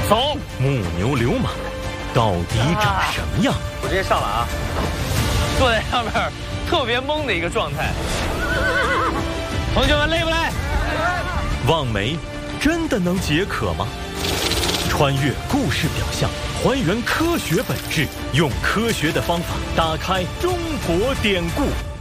走。 木牛流马到底长什么样？ 我直接上了啊！坐在上面特别懵的一个状态。同学们累不累？ 望梅真的能解渴吗？穿越故事表象，还原科学本质，用科学的方法打开中国典故。